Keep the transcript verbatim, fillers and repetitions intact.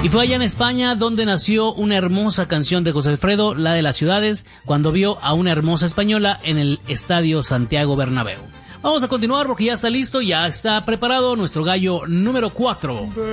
Y fue allá en España donde nació una hermosa canción de José Alfredo, la de las ciudades, cuando vio a una hermosa española en el Estadio Santiago Bernabéu. Vamos a continuar porque ya está listo, ya está preparado nuestro gallo número cuatro.